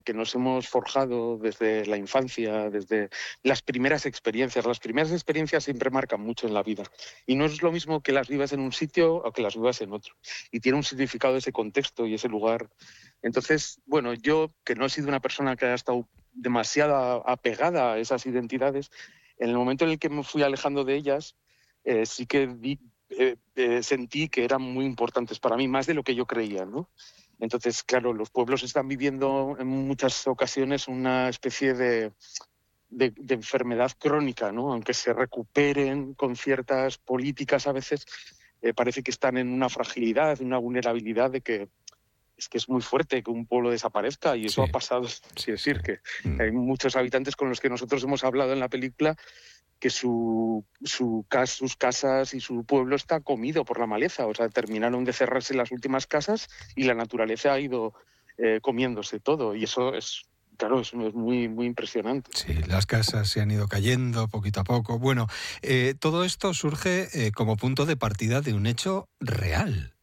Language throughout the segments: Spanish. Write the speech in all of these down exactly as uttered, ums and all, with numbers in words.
que nos hemos forjado desde la infancia, desde las primeras experiencias. Las primeras experiencias siempre marcan mucho en la vida. Y no es lo mismo que las vivas en un sitio o que las vivas en otro. Y tiene un significado ese contexto y ese lugar. Entonces, bueno, yo, que no he sido una persona que haya estado demasiado apegada a esas identidades, en el momento en el que me fui alejando de ellas, eh, sí que vi, eh, eh, sentí que eran muy importantes para mí, más de lo que yo creía, ¿no? Entonces, claro, los pueblos están viviendo en muchas ocasiones una especie de, de, de enfermedad crónica, ¿no? Aunque se recuperen con ciertas políticas a veces, eh, parece que están en una fragilidad, una vulnerabilidad de que es que es muy fuerte que un pueblo desaparezca, y eso ha Sí, pasado. sí, Quiero sí. decir que Mm. hay muchos habitantes con los que nosotros hemos hablado en la película que su, su, sus casas y su pueblo está comido por la maleza. O sea, terminaron de cerrarse las últimas casas y la naturaleza ha ido eh, comiéndose todo. Y eso es, claro, es, es muy, muy impresionante. Sí, las casas se han ido cayendo poquito a poco. Bueno, eh, todo esto surge eh, como punto de partida de un hecho real.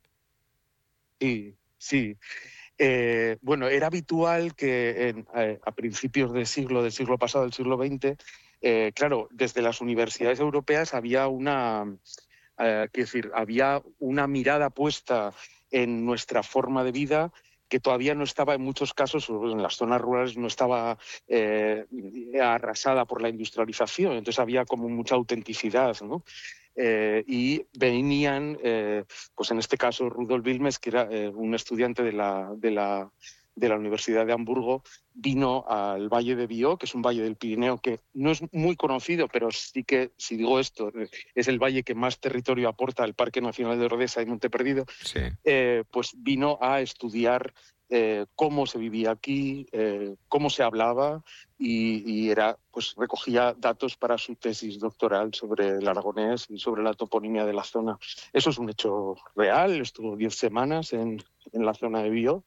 Sí, sí. Eh, bueno, era habitual que en, eh, a principios del siglo, del siglo pasado, del siglo veinte, eh, claro, desde las universidades europeas había una, eh, quiero decir, había una mirada puesta en nuestra forma de vida que todavía no estaba en muchos casos, en las zonas rurales no estaba eh, arrasada por la industrialización, entonces había como mucha autenticidad, ¿no? Eh, y venían, eh, pues en este caso Rudolf Wilmes, que era eh, un estudiante de la, de, la, de la Universidad de Hamburgo, vino al Valle de Bió, que es un valle del Pirineo que no es muy conocido, pero sí que, si digo esto, es el valle que más territorio aporta al Parque Nacional de Ordesa y Monte Perdido. Sí. Eh, pues vino a estudiar eh, cómo se vivía aquí, eh, cómo se hablaba, y, y era, pues recogía datos para su tesis doctoral sobre el aragonés y sobre la toponimia de la zona. Eso es un hecho real. Estuvo diez semanas en, en la zona de Bió,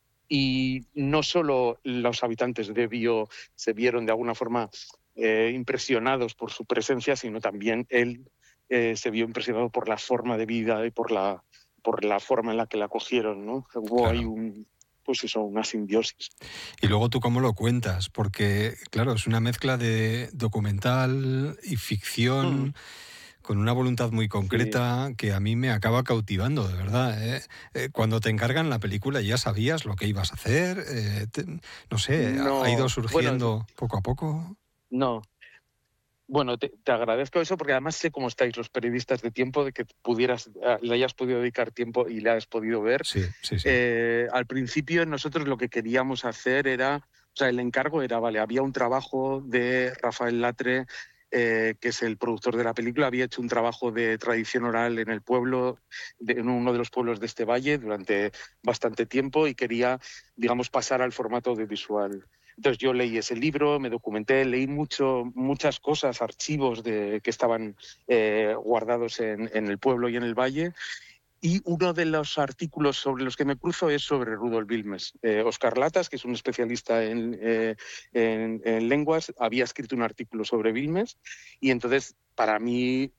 y no solo los habitantes de Bió se vieron de alguna forma eh, impresionados por su presencia, sino también él eh, se vio impresionado por la forma de vida y por la, por la forma en la que la acogieron, ¿no? Hubo ahí Claro. un, pues eso, una simbiosis. Y luego tú cómo lo cuentas, porque claro, es una mezcla de documental y Mm, ficción con una voluntad muy sí. concreta que a mí me acaba cautivando, de verdad. ¿eh? Eh, cuando te encargan la película ya sabías lo que ibas a hacer, eh, te- no sé, ha ido No, bueno, surgiendo poco a poco. no. Bueno, te, te agradezco eso porque además sé cómo estáis los periodistas de tiempo, de que pudieras, eh, le hayas podido dedicar tiempo y le hayas podido ver. Sí, sí, sí. Eh, al principio nosotros lo que queríamos hacer era, o sea, el encargo era, vale, había un trabajo de Rafael Latre, eh, que es el productor de la película, había hecho un trabajo de tradición oral en el pueblo, de, en uno de los pueblos de este valle durante bastante tiempo, y quería, digamos, pasar al formato audiovisual. Entonces yo leí ese libro, me documenté, leí mucho, muchas cosas, archivos de, que estaban eh, guardados en, en el pueblo y en el valle, y uno de los artículos sobre los que me cruzo es sobre Rudolf Wilmes. Eh, Oscar Latas, que es un especialista en, eh, en, en lenguas, había escrito un artículo sobre Wilmes, y entonces para mí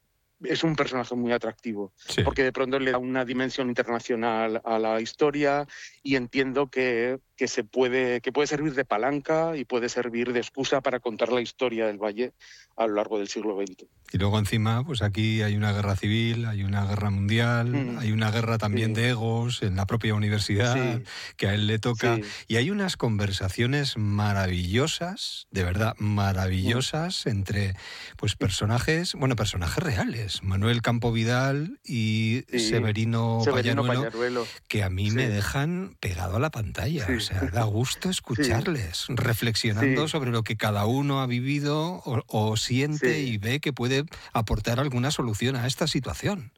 es un personaje muy atractivo, Sí. porque de pronto le da una dimensión internacional a la historia, y entiendo que, que, se puede, que puede servir de palanca y puede servir de excusa para contar la historia del Valle a lo largo del siglo veinte. Y luego encima, pues aquí hay una guerra civil, hay una guerra mundial, Mm, hay una guerra también sí, de egos en la propia universidad, sí, que a él le toca, sí. y hay unas conversaciones maravillosas, de verdad, Mm, maravillosas, entre pues personajes, bueno, personajes reales, Manuel Campo Vidal y sí. Severino Severino Pallaruelo, Pallaruelo. que a mí me Sí, dejan pegado a la pantalla. O sí, sea, da gusto sí, escucharles, reflexionando sí, sobre lo que cada uno ha vivido o, o siente sí. y ve que puede aportar alguna solución a esta situación.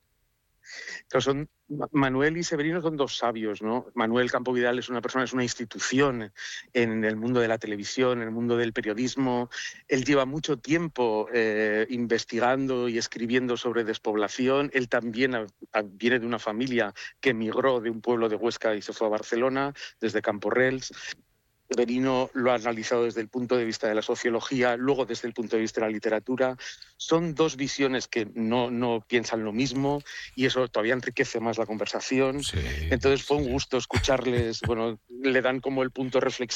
Claro, son, Manuel y Severino son dos sabios, ¿no? Manuel Campo Vidal es una persona, es una institución en el mundo de la televisión, en el mundo del periodismo. Él lleva mucho tiempo eh, investigando y escribiendo sobre despoblación. Él también a, a, viene de una familia que emigró de un pueblo de Huesca y se fue a Barcelona, desde Camporrels. Berino lo ha analizado desde el punto de vista de la sociología, luego desde el punto de vista de la literatura. Son dos visiones que no, no piensan lo mismo y eso todavía enriquece más la conversación. Sí, Entonces fue sí. un gusto escucharles, bueno, le dan como el punto reflexivo